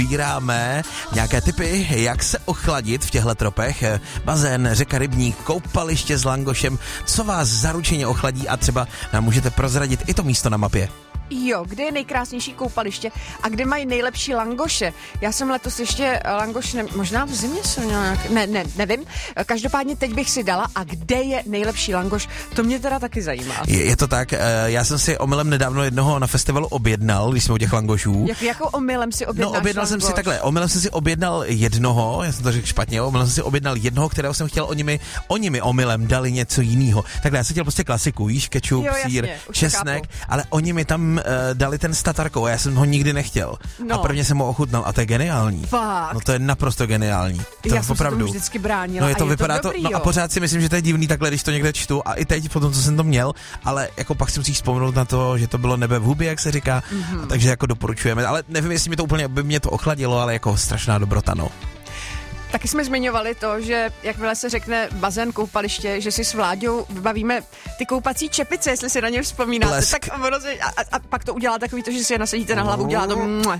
Bíráme nějaké tipy, jak se ochladit v těchto tropech. Bazén, řeka, rybník, koupaliště s langošem. Co vás zaručeně ochladí a třeba nám můžete prozradit i to místo na mapě. Jo, kde je nejkrásnější koupaliště a kde mají nejlepší langoše? Já jsem letos ještě langoš, možná v zimě jsem měla nevím. Každopádně teď bych si dala, a kde je nejlepší langoš? To mě teda taky zajímá. Je to tak, já jsem si omylem nedávno jednoho na festivalu objednal, když jsme u těch langošů. Jakou omylem si objednáš? No, objednal langoš? jsem si takhle, omylem jsem si objednal jednoho, já jsem to řekl špatně, omylem jsem si objednal jednoho, kterého jsem chtěl, oni mi omylem dali něco jiného. Takhle já jsem chtěl prostě klasiku, víš, kečup, sír, česnek, ale oni mi tam dali ten s tatarkou a já jsem ho nikdy nechtěl. No. A prvně jsem ho ochutnal a to je geniální. Fakt. No to je naprosto geniální. To já jsem opravdu. se tomu vždycky bránila. No je to vypadá to dobrý, no a pořád si myslím, že to je divný takhle, když to někde čtu a i teď po tom, co jsem to měl, ale jako pak si musíš vzpomenout na to, že to bylo nebe v hubě, jak se říká, a takže jako doporučujeme, ale nevím, jestli mi to úplně by mě to ochladilo, ale jako strašná dobrota, no. Taky jsme zmiňovali to, že jakmile se řekne bazén, koupaliště, že si s Vláďou vybavíme ty koupací čepice, jestli si na ně vzpomínáte. Blesk. Tak a pak to udělá takový to, že si je nasadíte na hlavu, udělá to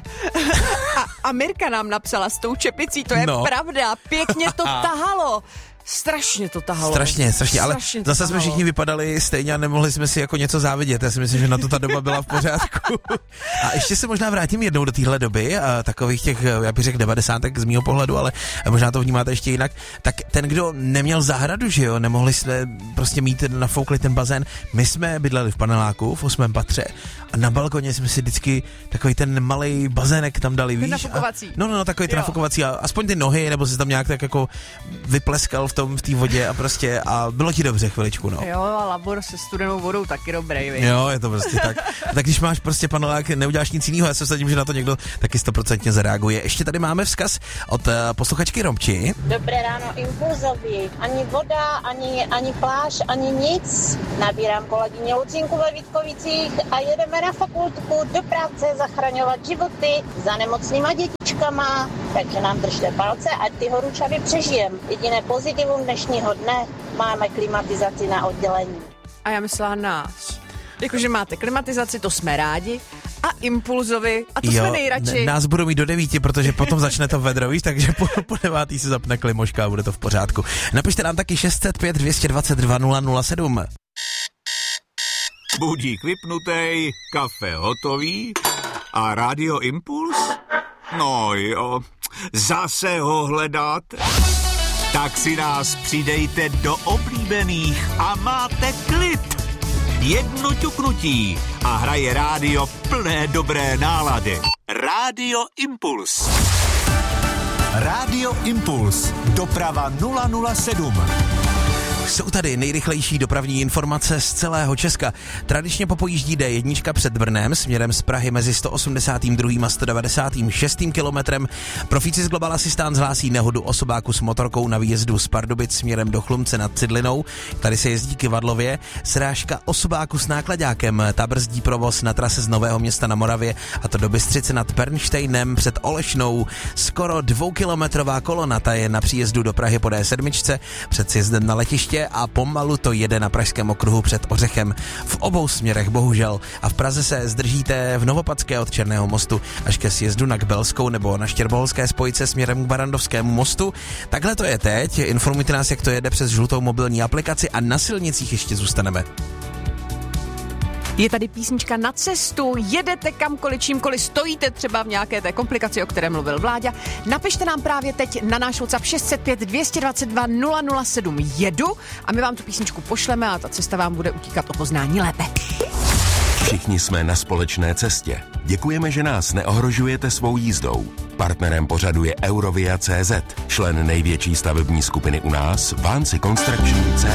a Mirka nám napsala s tou čepicí, to je pravda, pěkně to tahalo. Strašně to tahalo. Strašně, ale zase jsme všichni vypadali stejně a nemohli jsme si jako něco závidět. Já si myslím, že na to ta doba byla v pořádku. A ještě se možná vrátím jednou do téhle doby, takových těch, já bych řekl 90. z mýho pohledu, ale možná to vnímáte ještě jinak. Tak ten, kdo neměl zahradu, že jo, nemohli jsme prostě mít nafoukli ten bazén. My jsme bydleli v paneláku v 8. patře a na balkoně jsme si vždycky takový ten malej bazének tam dali, víš? Nafukovací. No, takový ten nafukovací a aspoň ty nohy, nebo si tam nějak tak jako vypleskal v té vodě a prostě a bylo ti dobře chviličku, no. Jo, a labor se studenou vodou taky dobrý, víš. Jo, je to prostě tak. Tak když máš prostě panelák, neuděláš nic jiného, já se vsadím, že na to někdo taky 100% zareaguje. Ještě tady máme vzkaz od posluchačky Romči. Dobré ráno, Impulzovi. Ani voda, ani pláž, ani nic. Nabírám kolegyně Lucinku ve Vítkovicích a jedeme na fakultku do práce zachraňovat životy za nemocnýma dětičkama. Takže nám držte palce, ať ty horúčavy přežijem. Jediné pozitivum dnešního dne, máme klimatizaci na oddělení. A já myslela nás. Jakože máte klimatizaci, to jsme rádi. A Impulzovi, a to jsme nejradši. Nás budou mít do 9, protože potom začne to vedro, víš, takže po 9 se zapne klimoška a bude to v pořádku. Napište nám taky 605 222 007. Budík vypnutej, kafe hotový a Radio Impuls? No jo, zase ho hledáte? Tak si nás přidejte do oblíbených a máte klid. Jedno ťuknutí a hraje rádio plné dobré nálady. Rádio Impuls. Rádio Impuls. Doprava 007. Jsou tady nejrychlejší dopravní informace z celého Česka. Tradičně popojíždí D1 před Brnem směrem z Prahy mezi 182. a 196. kilometrem. Profíci z Global Assistance hlásí nehodu osobáku s motorkou na výjezdu z Pardubic směrem do Chlumce nad Cidlinou. Tady se jezdí Kyvadlově. Srážka osobáku s náklaďákem. Ta brzdí provoz na trase z Nového Města na Moravě, a to do Bystřice nad Pernštejnem před Olešnou. Skoro 2kilometrová kolona, ta je na příjezdu do Prahy po D7 před sjezdem na letiště a pomalu to jede na Pražském okruhu před Ořechem. V obou směrech bohužel. A v Praze se zdržíte v Novopadské od Černého mostu až ke sjezdu na Kbelskou nebo na Štěrboholské spojce směrem k Barandovskému mostu. Takhle to je teď. Informujte nás, jak to jede přes žlutou mobilní aplikaci a na silnicích ještě zůstaneme. Je tady písnička Na cestu, jedete kamkoliv, čímkoliv stojíte třeba v nějaké té komplikaci, o které mluvil Vláďa. Napište nám právě teď na náš WhatsApp 605 222 007 jedu a my vám tu písničku pošleme a ta cesta vám bude utíkat o poznání lépe. Všichni jsme na společné cestě. Děkujeme, že nás neohrožujete svou jízdou. Partnerem pořadu je Eurovia.cz, člen největší stavební skupiny u nás, Vanci Construction.